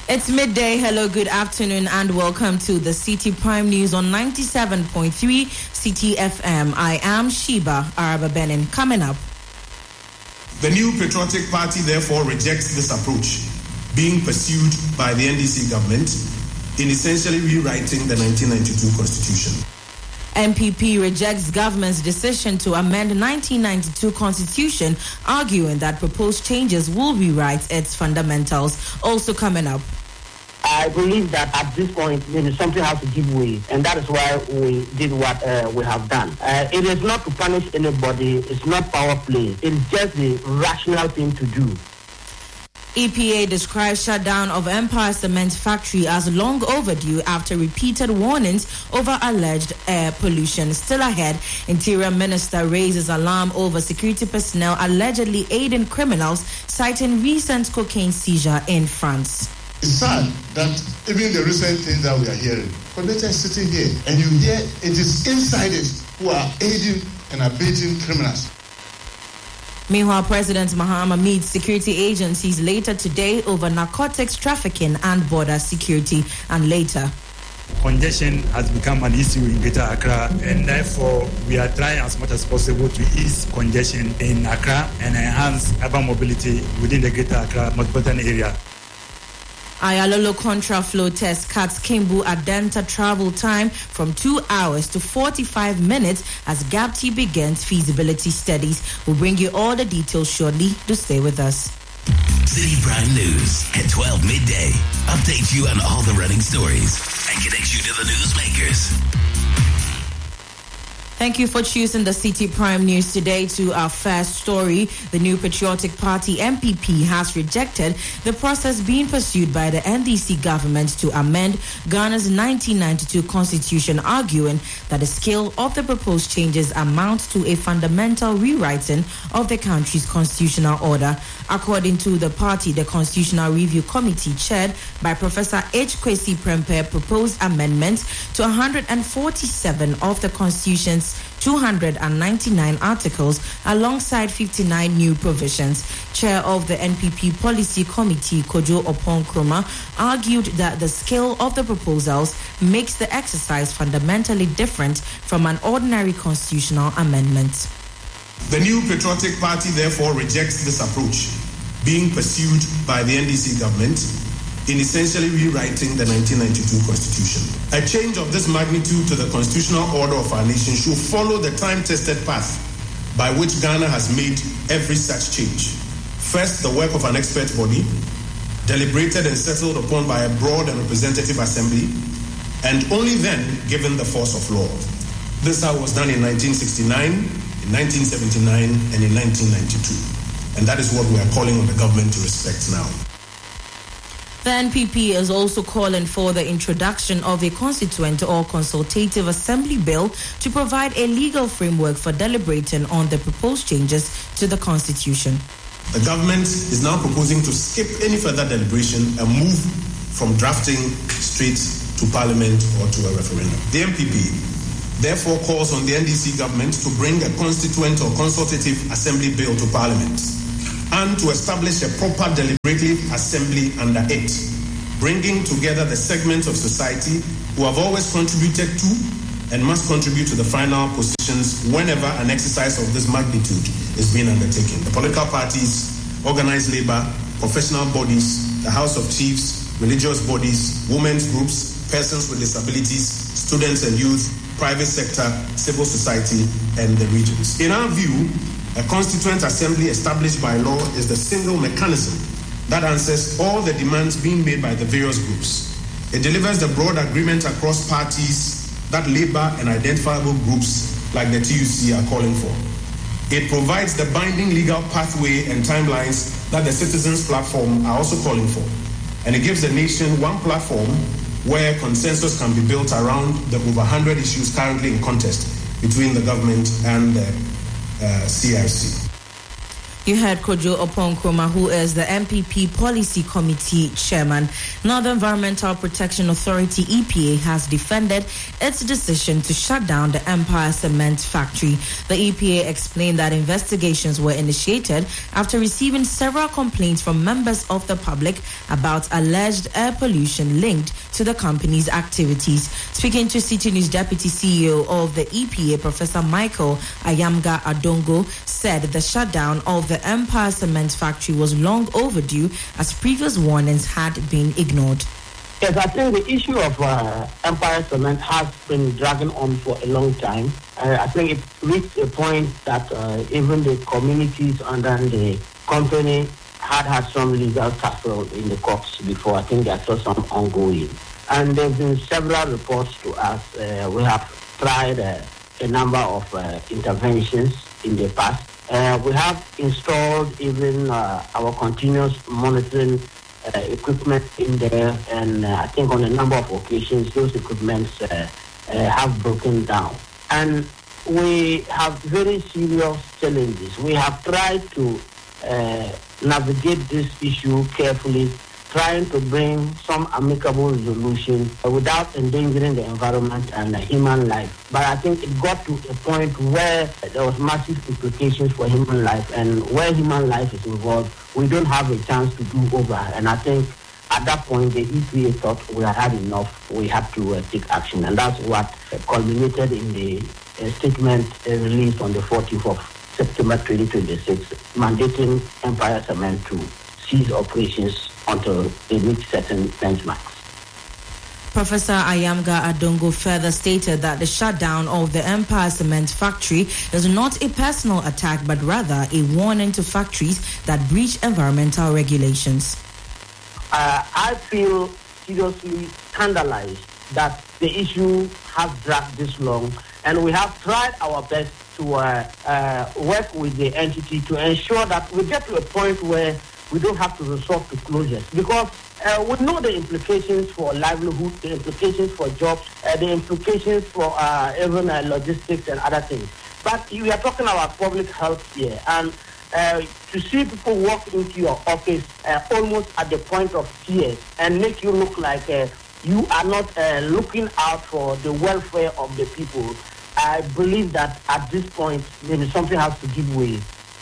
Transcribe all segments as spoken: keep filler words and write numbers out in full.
It's midday. Hello, good afternoon, and welcome to the City Prime News on ninety-seven point three City F M. I am Sheba Araba Benin. Coming up. The New Patriotic Party therefore rejects this approach being pursued by the N D C government in essentially rewriting the nineteen ninety-two Constitution. N P P rejects government's decision to amend the nineteen ninety-two Constitution, arguing that proposed changes will rewrite its fundamentals. Also coming up. I believe that at this point, there is something has to give way, and that is why we did what uh, we have done. Uh, it is not to punish anybody. It's not power play. It's just the rational thing to do. E P A describes shutdown of Empire Cement Factory as long overdue after repeated warnings over alleged air pollution. Still ahead, Interior Minister raises alarm over security personnel allegedly aiding criminals, citing recent cocaine seizure in France. It's sad that even the recent things that we are hearing, Coordinator is sitting here and you hear it is insiders who are aiding and abetting criminals. Meanwhile, President Mahama meets security agencies later today over narcotics trafficking and border security. And later, congestion has become an issue in Greater Accra, and therefore we are trying as much as possible to ease congestion in Accra and enhance urban mobility within the Greater Accra metropolitan area. Ayalolo contraflow test cuts Kimbu Adenta travel time from two hours to forty-five minutes as G A P T begins feasibility studies. We'll bring you all the details shortly. Do stay with us. City Prime News at twelve midday. Update you on all the running stories and connect you to the newsmakers. Thank you for choosing the City Prime News today. To our first story, the New Patriotic Party N P P has rejected the process being pursued by the N D C government to amend Ghana's nineteen ninety-two Constitution, arguing that the scale of the proposed changes amounts to a fundamental rewriting of the country's constitutional order. According to the party, the Constitutional Review Committee, chaired by Professor H. Kwesi Prempeh, proposed amendments to one hundred forty-seven of the Constitution's two hundred ninety-nine articles alongside fifty-nine new provisions. Chair of the N P P Policy Committee, Kojo Opon-Kroma, argued that the scale of the proposals makes the exercise fundamentally different from an ordinary constitutional amendment. The New Patriotic Party therefore rejects this approach being pursued by the N D C government in essentially rewriting the nineteen ninety-two Constitution. A change of this magnitude to the constitutional order of our nation should follow the time-tested path by which Ghana has made every such change. First, the work of an expert body, deliberated and settled upon by a broad and representative assembly, and only then given the force of law. This was done in nineteen sixty-nine, in nineteen seventy-nine, and in nineteen ninety-two. And that is what we are calling on the government to respect now. The N P P is also calling for the introduction of a constituent or consultative assembly bill to provide a legal framework for deliberating on the proposed changes to the Constitution. The government is now proposing to skip any further deliberation and move from drafting straight to Parliament or to a referendum. The N P P therefore calls on the N D C government to bring a constituent or consultative assembly bill to Parliament and to establish a proper deliberative assembly under it, bringing together the segments of society who have always contributed to and must contribute to the final positions whenever an exercise of this magnitude is being undertaken. The political parties, organized labor, professional bodies, the House of Chiefs, religious bodies, women's groups, persons with disabilities, students and youth, private sector, civil society, and the regions. In our view, a constituent assembly established by law is the single mechanism that answers all the demands being made by the various groups. It delivers the broad agreement across parties that labor and identifiable groups like the T U C are calling for. It provides the binding legal pathway and timelines that the Citizens Platform are also calling for. And it gives the nation one platform where consensus can be built around the over one hundred issues currently in contest between the government and the Uh, C I C. You heard Kojo Opon-Kroma, who is the M P P Policy Committee Chairman. Now, the Environmental Protection Authority, E P A, has defended its decision to shut down the Empire Cement Factory. The E P A explained that investigations were initiated after receiving several complaints from members of the public about alleged air pollution linked to the company's activities. Speaking to City News Deputy C E O of the E P A, Professor Michael Ayamga Adongo, said the shutdown of the Empire Cement Factory was long overdue as previous warnings had been ignored. Yes, I think the issue of uh, Empire Cement has been dragging on for a long time. Uh, I think it reached a point that uh, even the communities under the company had had some legal tussle in the courts before. I think there's still some ongoing. And there have been several reports to us. Uh, we have tried uh, a number of uh, interventions in the past. Uh, we have installed even uh, our continuous monitoring uh, equipment in there, and uh, I think on a number of occasions those equipments uh, uh, have broken down. And we have very serious challenges. We have tried to uh, navigate this issue carefully, trying to bring some amicable resolution without endangering the environment and the human life. But I think it got to a point where there was massive implications for human life, and where human life is involved, we don't have a chance to do over. And I think at that point, the E P A thought we had had enough, we had to uh, take action. And that's what uh, culminated in the uh, statement uh, released on the fourteenth of September twenty twenty-six, mandating Empire Cement to cease operations until they meet certain benchmarks. Professor Ayamga Adongo further stated that the shutdown of the Empire Cement Factory is not a personal attack, but rather a warning to factories that breach environmental regulations. Uh, I feel seriously scandalized that the issue has dragged this long, and we have tried our best to uh, uh, work with the entity to ensure that we get to a point where we don't have to resort to closures, because uh, we know the implications for livelihood, the implications for jobs, uh, the implications for uh, even uh, logistics and other things. But we are talking about public health here, and uh, to see people walk into your office uh, almost at the point of tears and make you look like uh, you are not uh, looking out for the welfare of the people, I believe that at this point, maybe something has to give way.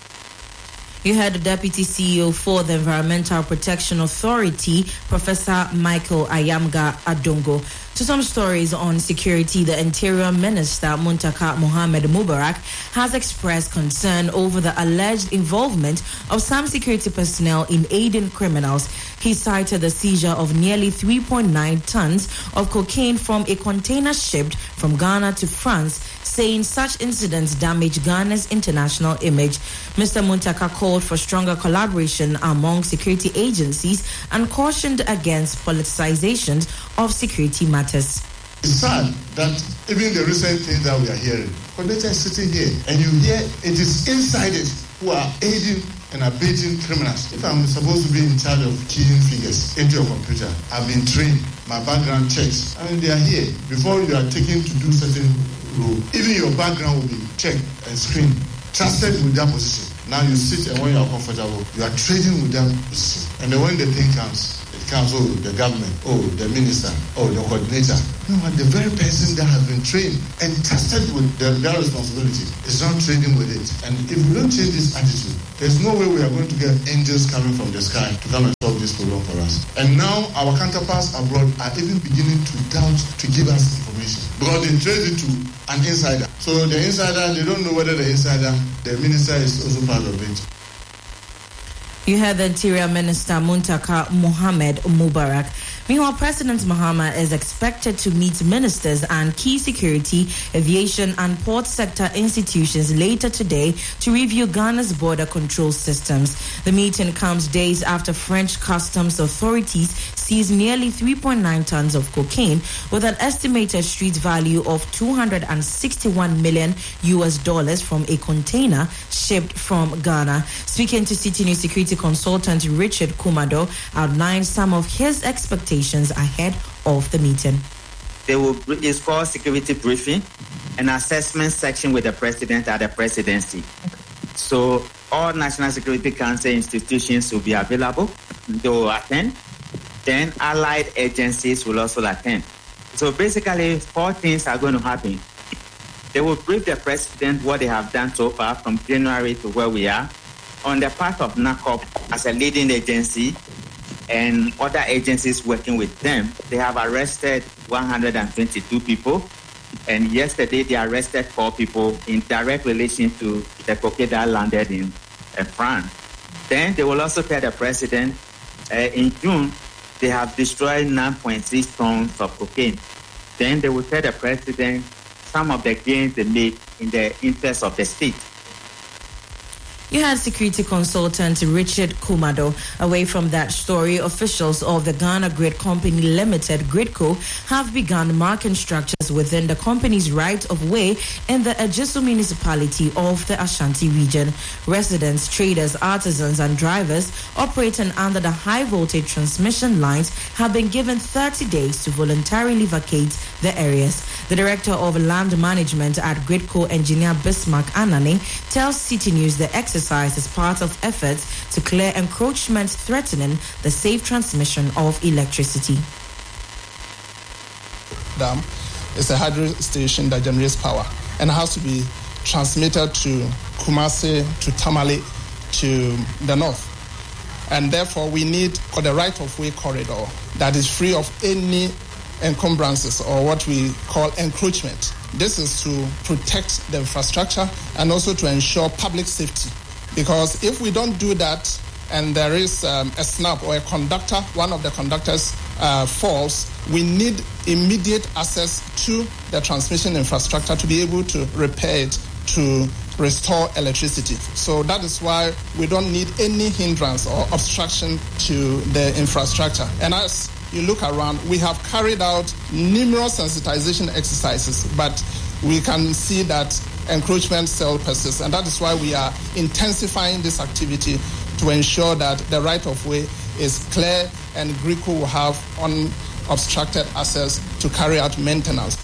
You heard the Deputy C E O for the Environmental Protection Authority, Professor Michael Ayamga Adongo. To some stories on security, the Interior Minister, Muntaka Mohammed Mubarak, has expressed concern over the alleged involvement of some security personnel in aiding criminals. He cited the seizure of nearly three point nine tons of cocaine from a container shipped from Ghana to France, saying such incidents damage Ghana's international image. Mister Muntaka called for stronger collaboration among security agencies and cautioned against politicization of security matters. It's sad that even the recent things that we are hearing, Kodeta is sitting here and you hear it is insiders who are aiding and abetting criminals. If I'm supposed to be in charge of keying figures into your computer, I've been trained, my background checks, and they are here. Before you are taken to do certain role, even your background will be checked and screened, trusted with that position. Now you sit and when you are comfortable, you are trading with that position. And then when the thing comes, it comes, oh, the government, oh, the minister, oh, the coordinator. No, the very person that has been trained and trusted with the, their responsibility is not trading with it. And if we don't change this attitude, there's no way we are going to get angels coming from the sky to come and solve this problem for us. And now our counterparts abroad are even beginning to doubt to give us information because they trade it to an insider. So the insider, they don't know whether the insider, the minister is also part of it. You heard the Interior Minister Muntaka Mohammed Mubarak. Meanwhile, President Mahama is expected to meet ministers and key security, aviation and port sector institutions later today to review Ghana's border control systems. The meeting comes days after French customs authorities seized nearly three point nine tons of cocaine with an estimated street value of two hundred sixty-one million U S dollars from a container shipped from Ghana. Speaking to City News security consultant Richard Kumado outlined some of his expectations ahead of the meeting. There will is called security briefing, an assessment section with the president at the presidency. So all National Security Council institutions will be available. They will attend. Then allied agencies will also attend. So basically, four things are going to happen. They will brief the president what they have done so far from January to where we are. On the part of NACOP as a leading agency and other agencies working with them, they have arrested one hundred twenty-two people. And yesterday they arrested four people in direct relation to the cocaine that landed in uh, France. Then they will also tell the president uh, in June they have destroyed nine point six tons of cocaine. Then they will tell the president some of the gains they made in the interest of the state. You had security consultant Richard Kumado. Away from that story, officials of the Ghana Grid Company Limited, GridCo, have begun marking structures within the company's right-of-way in the Ejisu municipality of the Ashanti region. Residents, traders, artisans and drivers operating under the high-voltage transmission lines have been given thirty days to voluntarily vacate the areas. The Director of Land Management at GridCo, Engineer Bismarck Anani, tells City News the exercise is part of efforts to clear encroachments threatening the safe transmission of electricity. Dam is a hydro station that generates power and has to be transmitted to Kumasi, to Tamale, to the north. And therefore, we need the right-of-way corridor that is free of any encumbrances or what we call encroachment. This is to protect the infrastructure and also to ensure public safety. Because if we don't do that and there is um, a snap or a conductor, one of the conductors uh, falls, we need immediate access to the transmission infrastructure to be able to repair it, to restore electricity. So that is why we don't need any hindrance or obstruction to the infrastructure. And as you look around, we have carried out numerous sensitization exercises, but we can see that encroachment still persists, and that is why we are intensifying this activity to ensure that the right-of-way is clear and GridCo will have unobstructed access to carry out maintenance.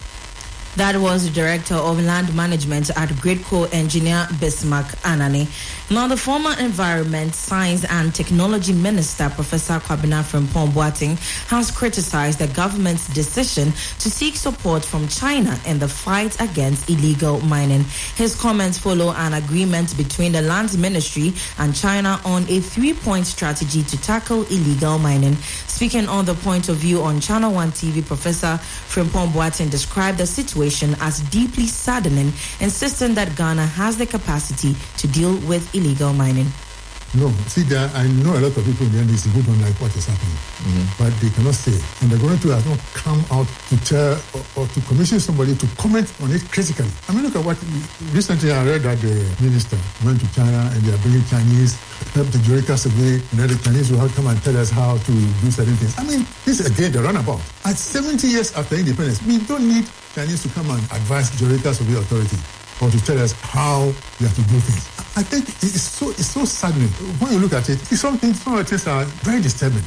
That was the Director of Land Management at GridCo, Engineer Bismarck Anani. Now, the former Environment, Science and Technology Minister, Professor Kwabena Frimpong Boateng, has criticized the government's decision to seek support from China in the fight against illegal mining. His comments follow an agreement between the Lands Ministry and China on a three-point strategy to tackle illegal mining. Speaking on the point of view on Channel One T V, Professor Frimpong Boateng described the situation as deeply saddening, insisting that Ghana has the capacity to deal with illegal mining. No, see, there, I know a lot of people in the N D C who don't like what is happening, mm-hmm. but they cannot say. And the government has not come out to tell or, or to commission somebody to comment on it critically. I mean, look at what recently I read that the minister went to China and they are bringing Chinese, help the geological survey, and then the Chinese will have come and tell us how to do certain things. I mean, this is again the runabout. At seventy years after independence, we don't need Chinese to come and advise the geological survey authority or to tell us how we have to do things. I think it's so it's so saddening. When you look at it, it's something, some of the things are very disturbing.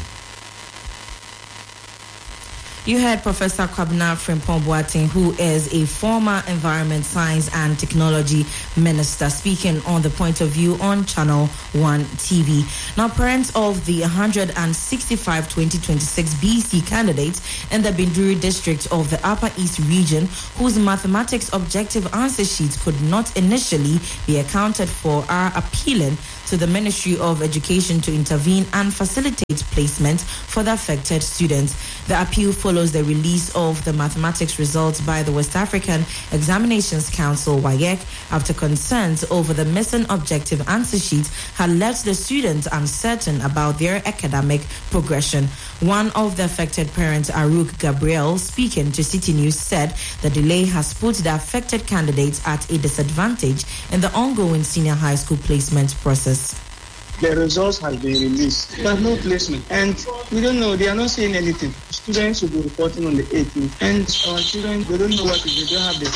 You heard Professor Kwabena Frimpong Boateng, who is a former Environment, Science and Technology Minister, speaking on the point of view on Channel One T V. Now, parents of the one hundred sixty-five twenty twenty-six B C candidates in the Binduri district of the Upper East region, whose mathematics objective answer sheets could not initially be accounted for, are appealing to the Ministry of Education to intervene and facilitate placement for the affected students. The appeal follows the release of the mathematics results by the West African Examinations Council, W A E C, after concerns over the missing objective answer sheets had left the students uncertain about their academic progression. One of the affected parents, Aruk Gabriel, speaking to City News, said the delay has put the affected candidates at a disadvantage in the ongoing senior high school placement process. The results have been released, but no placement. And we don't know, they are not saying anything. Students will be reporting on the eighteenth. And our children, they don't know what to do, they don't have the seats.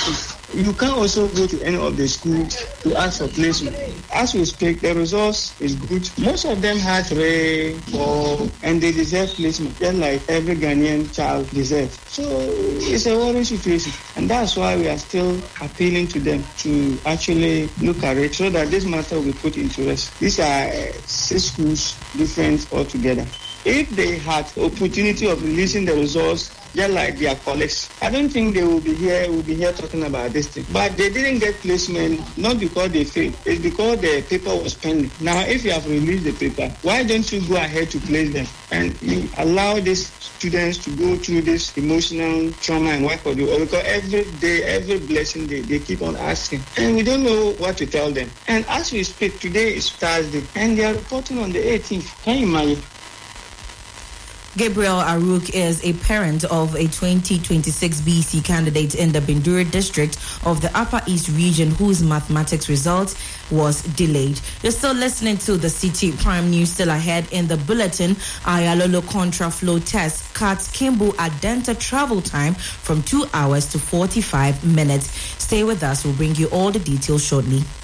You can also go to any of the schools to ask for placement. As we speak, the resource is good. Most of them had three, four, and they deserve placement, just like every Ghanaian child deserves. So it's a worrying situation, and that's why we are still appealing to them to actually look at it so that this matter will be put into rest. These are uh, six schools, different altogether. If they had opportunity of releasing the results just like their colleagues, I don't think they will be here will be here talking about this thing. But they didn't get placement not because they failed, it's because the paper was pending. Now if you have released the paper, why don't you go ahead to place them and you allow these students to go through this emotional trauma and work for the because every day, every blessing day, they keep on asking. And we don't know what to tell them. And as we speak, today is Thursday and they are reporting on the eighteenth. Can you imagine? Gabriel Aruk is a parent of a twenty twenty-six B C candidate in the Binduri district of the Upper East region whose mathematics results was delayed. You're still listening to the City Prime News. Still ahead in the bulletin, Ayalolo contraflow test cuts Kimbu Adenta travel time from two hours to forty-five minutes. Stay with us. We'll bring you all the details shortly.